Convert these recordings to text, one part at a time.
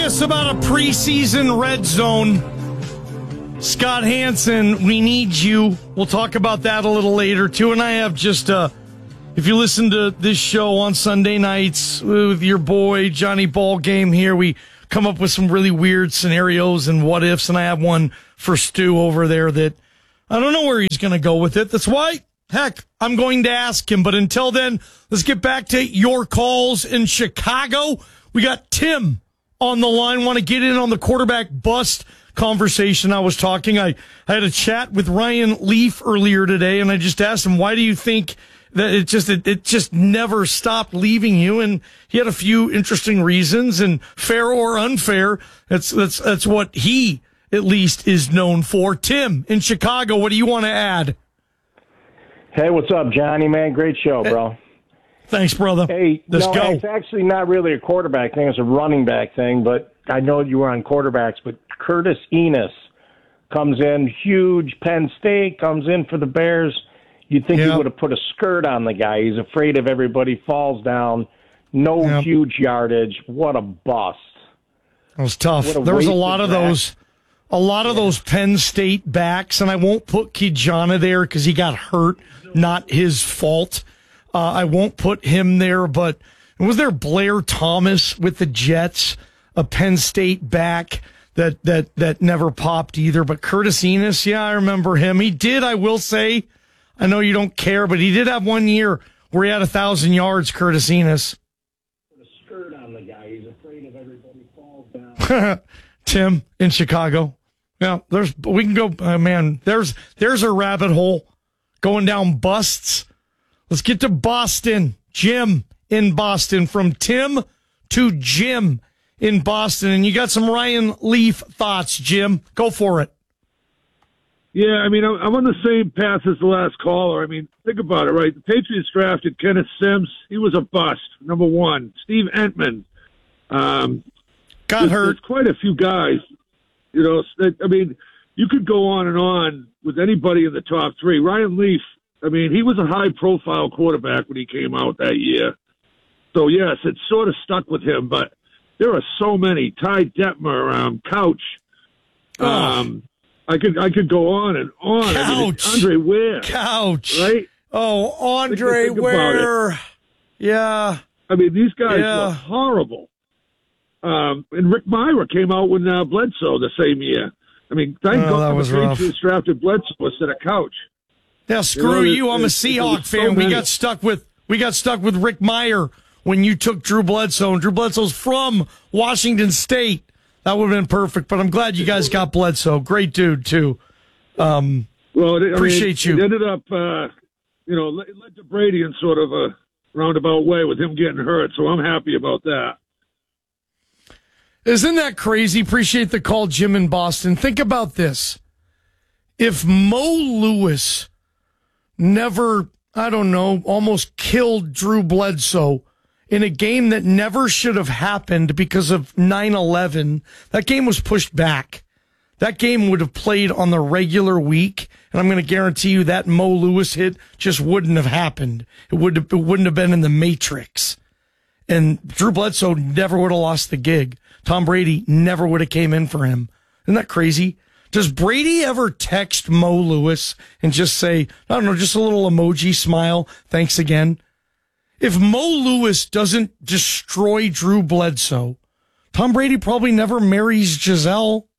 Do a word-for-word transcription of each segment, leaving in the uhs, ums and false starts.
curious about a preseason red zone. Scott Hanson, we need you. We'll talk about that a little later, too. And I have just, uh, if you listen to this show on Sunday nights with your boy Johnny Ballgame here, we come up with some really weird scenarios and what ifs. And I have one for Stu over there that I don't know where he's going to go with it. That's why, heck, I'm going to ask him. But until then, let's get back to your calls in Chicago. We got Tim on the line. Want to get in on the quarterback bust conversation I was talking. I, I had a chat with Ryan Leaf earlier today, and I just asked him, why do you think that it just it, it just never stopped leaving you? And he had a few interesting reasons, and fair or unfair, that's that's that's what he at least is known for. Tim in Chicago, what do you want to add? Hey, what's up, Johnny, man? Great show, bro. Thanks, brother. Hey, Let's no, go. It's actually not really a quarterback thing. It's a running back thing, but I know you were on quarterbacks, but Curtis Enis comes in, huge Penn State, comes in for the Bears. You'd think Yep. he would have put a skirt on the guy. He's afraid of everybody, falls down, no Yep. huge yardage. What a bust. That was tough. What a There was a wasted lot of draft. those, a lot of those Penn State backs, and I won't put Kijana there because he got hurt, not his fault. Uh, I won't put him there, but was there Blair Thomas with the Jets, a Penn State back that that that never popped either? But Curtis Enis, yeah, I remember him. He did, I will say, I know you don't care, but he did have one year where he had a thousand yards. Curtis Enis. Put a skirt on the guy. He's afraid of everybody, falls down. Tim in Chicago. Yeah, there's we can go. Uh, man, there's there's a rabbit hole going down busts. Let's get to Boston. Jim in Boston. From Tim to Jim in Boston. And you got some Ryan Leaf thoughts, Jim. Go for it. Yeah, I mean, I'm I'm on the same path as the last caller. I mean, think about it, right? The Patriots drafted Kenneth Sims. He was a bust, number one. Steve Entman. Um, Got there's, hurt. There's quite a few guys. You know, that, I mean, you could go on and on with anybody in the top three. Ryan Leaf, I mean, he was a high-profile quarterback when he came out that year. So, yes, it sort of stuck with him, but there are so many. Ty Detmer, um, Couch. Oh. Um, I could I could go on and on. Couch. I mean, it's Andre Ware. Couch. Right? Oh, Andre Think- think about Ware. Yeah. I mean, these guys Yeah. were horrible. Um, and Rick Myra came out with uh, Bledsoe the same year. I mean, thank Oh, that God was the rough. Patriots drafted Bledsoe instead of Couch. Yeah, screw You know, you. I'm a it's- it's- Seahawk it's so fan. We many. got stuck with we got stuck with Rick Meyer when you took Drew Bledsoe, and Drew Bledsoe's from Washington State. That would have been perfect, but I'm glad you guys got Bledsoe. Great dude, too. Um, Well, it, I Appreciate mean, you. It ended up, uh, you know, it led to Brady in sort of a roundabout way with him getting hurt, so I'm happy about that. Isn't that crazy? Appreciate the call, Jim in Boston. Think about this. If Mo Lewis never, I don't know, almost killed Drew Bledsoe in a game that never should have happened because of nine eleven, that game was pushed back. That game would have played on the regular week, and I'm going to guarantee you that Mo Lewis hit just wouldn't have happened. It, would have, it wouldn't have been in the Matrix. And Drew Bledsoe never would have lost the gig. Tom Brady never would have came in for him. Isn't that crazy? Does Brady ever text Mo Lewis and just say, I don't know, just a little emoji smile, thanks again? If Mo Lewis doesn't destroy Drew Bledsoe, Tom Brady probably never marries Giselle.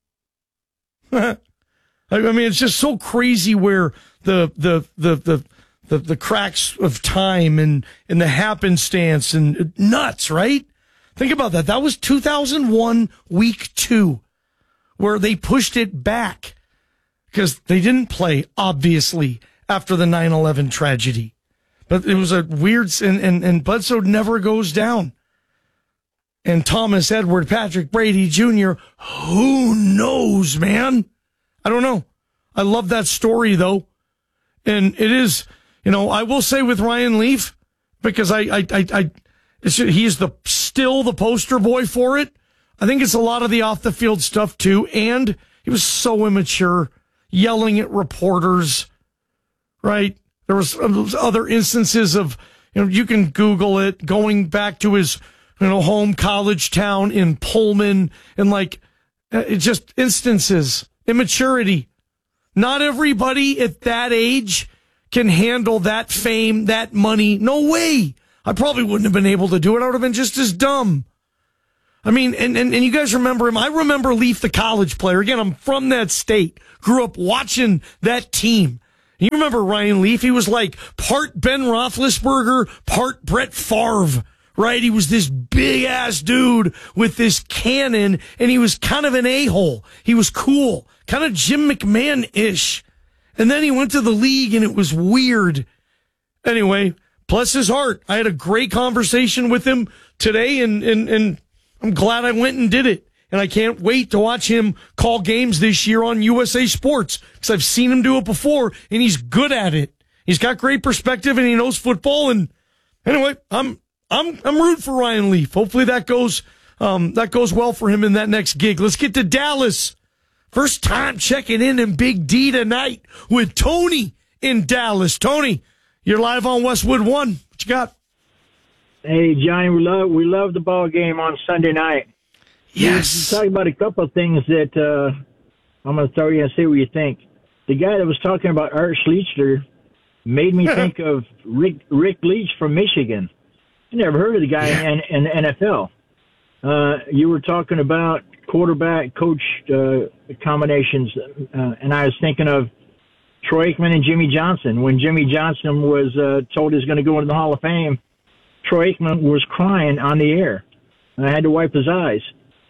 I mean, it's just so crazy where the the the the the, the cracks of time and, and the happenstance and nuts, right? Think about that. That was two thousand one, week two, where they pushed it back because they didn't play, obviously, after the nine eleven tragedy. But it was a weird, and, and, and Bledsoe never goes down. And Thomas Edward Patrick Brady Junior, who knows, man? I don't know. I love that story, though. And it is, you know, I will say with Ryan Leaf, because I, I, I, I it's, he's the still the poster boy for it. I think it's a lot of the off the field stuff too. And he was so immature, yelling at reporters, right? There was other instances of, you know, you can Google it, going back to his you know, home college town in Pullman, and like, uh, it just instances, immaturity. Not everybody at that age can handle that fame, that money. No way. I probably wouldn't have been able to do it. I would have been just as dumb. I mean, and, and, and you guys remember him. I remember Leaf, the college player. Again, I'm from that state. Grew up watching that team. You remember Ryan Leaf? He was like part Ben Roethlisberger, part Brett Favre, right? He was this big-ass dude with this cannon, and he was kind of an a-hole. He was cool, kind of Jim McMahon-ish. And then he went to the league, and it was weird. Anyway, bless his heart. I had a great conversation with him today, and, and, and I'm glad I went and did it. And I can't wait to watch him call games this year on U S A Sports, because I've seen him do it before, and he's good at it. He's got great perspective, and he knows football. And anyway, I'm I'm I'm rooting for Ryan Leaf. Hopefully that goes um, that goes well for him in that next gig. Let's get to Dallas. First time checking in in Big D tonight with Tony in Dallas. Tony, you're live on Westwood One. What you got? Hey, Johnny, we love we love the ball game on Sunday night. Yes. You talk about a couple of things that uh, I'm going to throw you and see what you think. The guy that was talking about Art Schlichter made me think of Rick Rick Leach from Michigan. I never heard of the guy yeah. in, in the N F L. Uh, you were talking about quarterback coach uh, combinations, uh, and I was thinking of Troy Aikman and Jimmy Johnson. When Jimmy Johnson was uh, told he was going to go into the Hall of Fame, Troy Aikman was crying on the air, and I had to wipe his eyes.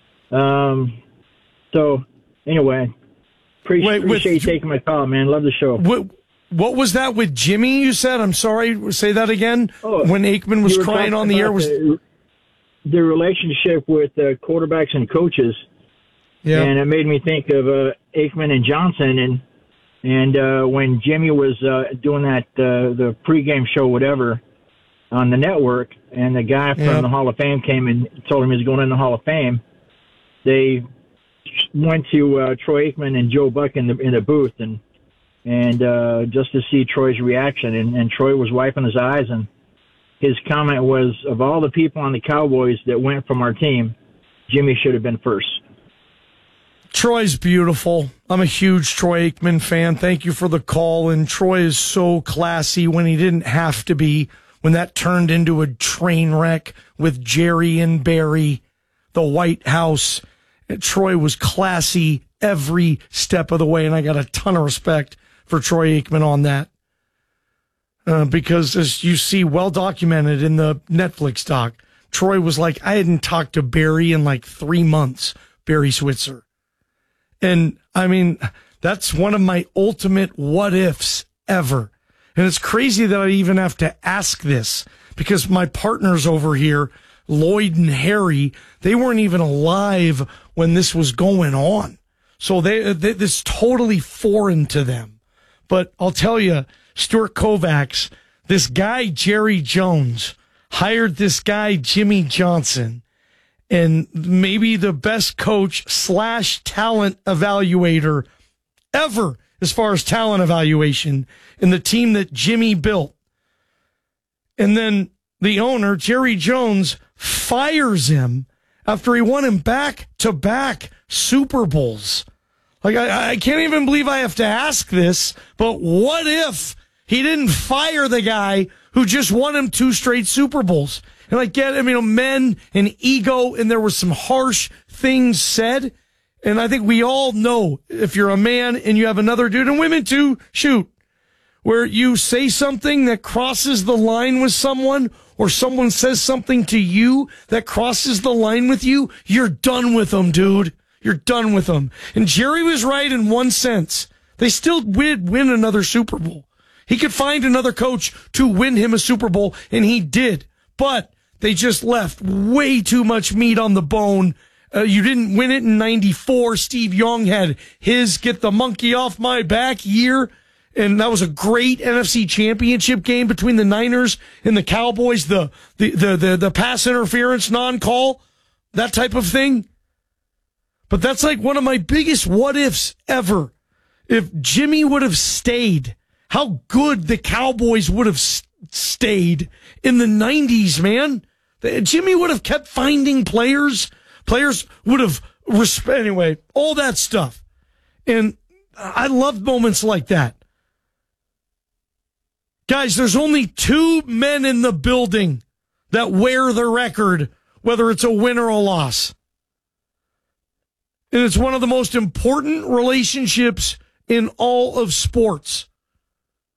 Um, so anyway, appreciate, Wait, appreciate with, you taking my call, man. Love the show. What, what was that with Jimmy? You said, I'm sorry. Say that again. Oh, when Aikman was crying on the air, was the, the relationship with uh, quarterbacks and coaches. Yeah. And it made me think of, uh, Aikman and Johnson. And, and, uh, when Jimmy was, uh, doing that, uh, the pregame show, whatever, on the network, and the guy from yeah. the Hall of Fame came and told him he was going in the Hall of Fame. They went to uh, Troy Aikman and Joe Buck in the in the booth, and and uh, just to see Troy's reaction, and, and Troy was wiping his eyes, and his comment was, of all the people on the Cowboys that went from our team, Jimmy should have been first. Troy's beautiful. I'm a huge Troy Aikman fan. Thank you for the call. And Troy is so classy when he didn't have to be, when that turned into a train wreck with Jerry and Barry, the White House. Troy was classy every step of the way, and I got a ton of respect for Troy Aikman on that. Uh, because, as you see, well documented in the Netflix doc, Troy was like, I hadn't talked to Barry in like three months, Barry Switzer. And, I mean, that's one of my ultimate what-ifs ever. And it's crazy that I even have to ask this, because my partners over here, Lloyd and Harry, they weren't even alive when this was going on. So they, they this is totally foreign to them. But I'll tell you, Stuart Kovacs, this guy, Jerry Jones, hired this guy, Jimmy Johnson, and maybe the best coach slash talent evaluator ever as far as talent evaluation in the team that Jimmy built. And then the owner, Jerry Jones, fires him after he won him back-to-back Super Bowls. Like, I, I can't even believe I have to ask this, but what if he didn't fire the guy who just won him two straight Super Bowls? And I get, I mean, men and ego, and there were some harsh things said. And I think we all know, if you're a man and you have another dude, and women too, shoot, where you say something that crosses the line with someone, or someone says something to you that crosses the line with you, you're done with them, dude. You're done with them. And Jerry was right in one sense. They still would win another Super Bowl. He could find another coach to win him a Super Bowl, and he did. But they just left way too much meat on the bone. Uh, you didn't win it in ninety-four. Steve Young had his get the monkey off my back year. And that was a great N F C championship game between the Niners and the Cowboys. The, the, the, the, the pass interference non-call, that type of thing. But that's like one of my biggest what ifs ever. If Jimmy would have stayed, how good the Cowboys would have stayed in the nineties, man. Jimmy would have kept finding players. Players would have respect. Anyway, all that stuff. And I love moments like that. Guys, there's only two men in the building that wear the record, whether it's a win or a loss. And it's one of the most important relationships in all of sports.